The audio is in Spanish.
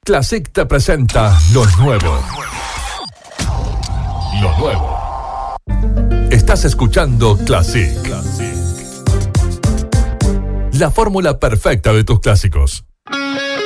Classic te presenta lo nuevo. Lo nuevo. Estás escuchando Classic. La fórmula perfecta de tus clásicos.